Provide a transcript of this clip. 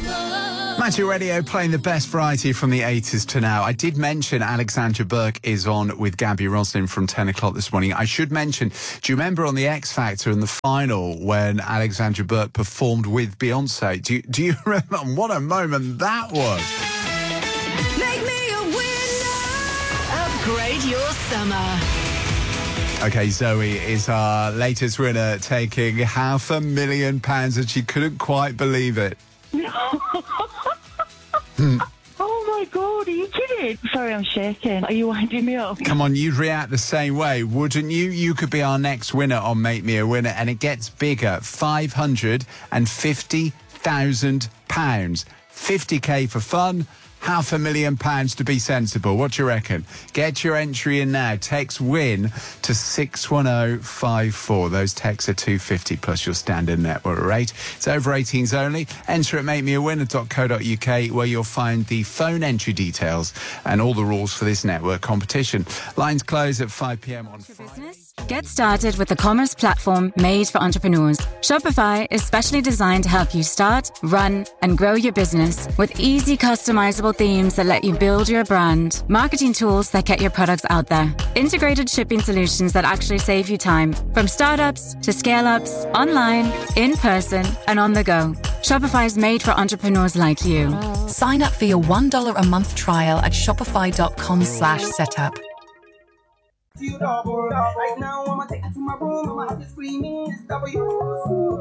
Magic Radio playing the best variety from the 80s to now. I did mention Alexandra Burke is on with Gabby Roslin from 10 o'clock this morning. I should mention, do you remember on the X Factor in the final when Alexandra Burke performed with Beyonce? Do you remember? What a moment that was. Make me a winner. Upgrade your summer. Okay, Zoe is our latest winner, taking £500,000, and she couldn't quite believe it. Oh my God, are you kidding? Sorry, I'm shaking. Are you winding me up? Come on, you'd react the same way, wouldn't you? You could be our next winner on Make Me a Winner, and it gets bigger. £550,000. 50k for fun, £500,000 to be sensible. What do you reckon? Get your entry in now. Text WIN to 61054. Those texts are £250 plus your standard network rate. It's over 18s only. Enter at makemeawinner.co.uk, where you'll find the phone entry details and all the rules for this network competition. Lines close at 5 p.m. on Friday. Get started with the commerce platform made for entrepreneurs. Shopify is specially designed to help you start, run, and grow your business with easy customizable themes that let you build your brand, marketing tools that get your products out there, integrated shipping solutions that actually save you time, from startups to scale-ups, online, in person, and on the go. Shopify is made for entrepreneurs like you. Sign up for your $1 a month trial at shopify.com/setup. Right now, I'ma take it to my room. I'ma have you screaming, it's W.